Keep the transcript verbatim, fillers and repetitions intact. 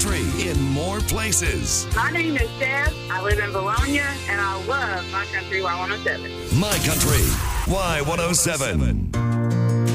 country in more places. My name is Deb. I live in Bologna, and I love My Country Y one oh seven. My Country Y one oh seven.